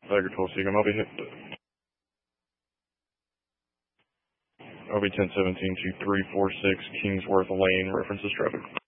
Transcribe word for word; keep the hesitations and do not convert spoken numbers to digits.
Tiger twelve Seagram, I'll be hit. I'll be ten seventeen to three four six Kingsworth Lane, references traffic.